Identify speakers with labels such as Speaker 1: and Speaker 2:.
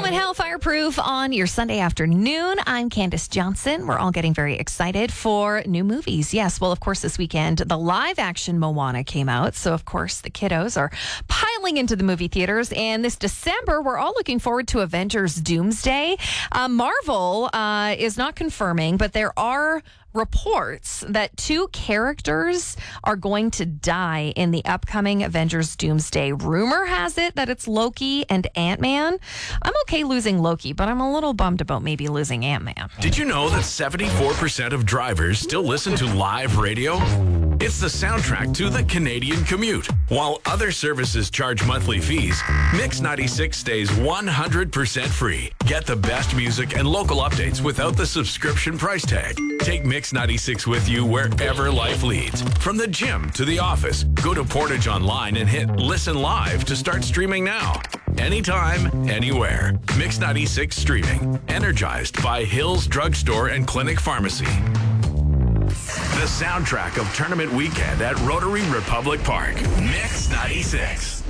Speaker 1: and Hellfire Proof on your Sunday afternoon. I'm Candace Johnson. We're all getting very excited for new movies. Yes, well, of course, this weekend, the live-action Moana came out. So, of course, the kiddos are piling into the movie theaters. And this December, we're all looking forward to Avengers Doomsday. Marvel is not confirming, but there are reports that 2 characters are going to die in the upcoming Avengers Doomsday. Rumor has it that it's Loki and Ant-Man. I'm okay losing Loki, but I'm a little bummed about maybe losing Ant-Man.
Speaker 2: Did you know that 74% of drivers still listen to live radio? It's the soundtrack to the Canadian commute. While other services charge monthly fees, Mix 96 stays 100% free. Get the best music and local updates without the subscription price tag. Take Mix 96 with you wherever life leads. From the gym to the office, go to Portage Online and hit Listen Live to start streaming now. Anytime, anywhere. Mix 96 streaming. Energized by Hills Drugstore and Clinic Pharmacy. The soundtrack of tournament weekend at Rotary Republic Park. Mix 96.